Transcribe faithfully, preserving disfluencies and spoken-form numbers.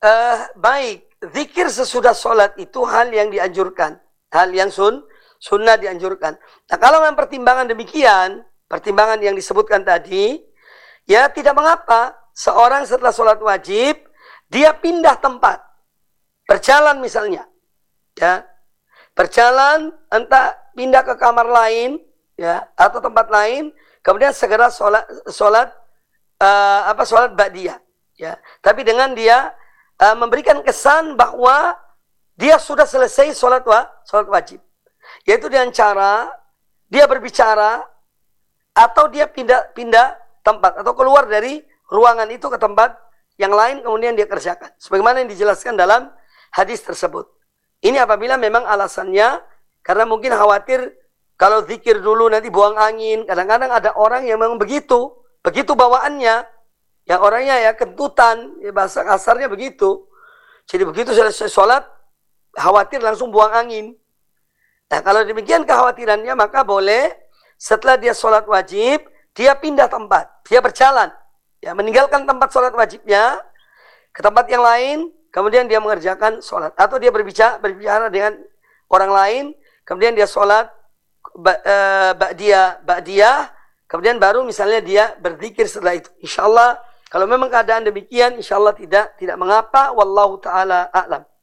uh, baik, zikir sesudah sholat itu hal yang dianjurkan. Hal yang sun, sunnah dianjurkan. Nah, kalau memang pertimbangan demikian, pertimbangan yang disebutkan tadi, ya tidak mengapa seorang setelah sholat wajib, dia pindah tempat. Berjalan misalnya. Ya, berjalan entah pindah ke kamar lain, ya, atau tempat lain, kemudian segera sholat sholat uh, apa sholat ba'diyah, ya. Tapi dengan dia uh, memberikan kesan bahwa dia sudah selesai sholat wa, sholat wajib, yaitu dengan cara dia berbicara atau dia pindah pindah tempat atau keluar dari ruangan itu ke tempat yang lain, kemudian dia kerjakan, sebagaimana yang dijelaskan dalam hadis tersebut. Ini apabila memang alasannya karena mungkin khawatir kalau zikir dulu nanti buang angin. Kadang-kadang ada orang yang memang begitu. Begitu bawaannya. Yang orangnya ya kentutan. Ya bahasa kasarnya begitu. Jadi begitu selesai sholat, khawatir langsung buang angin. Nah, kalau demikian kekhawatirannya, maka boleh setelah dia sholat wajib, dia pindah tempat. Dia berjalan. Ya, meninggalkan tempat sholat wajibnya ke tempat yang lain. Kemudian dia mengerjakan sholat. Atau dia berbicara, berbicara dengan orang lain. Kemudian dia sholat ba'diyah, ba'diyah, kemudian baru misalnya dia berzikir setelah itu. Insyaallah kalau memang keadaan demikian, insyaallah tidak tidak mengapa. Wallahu taala a'lam.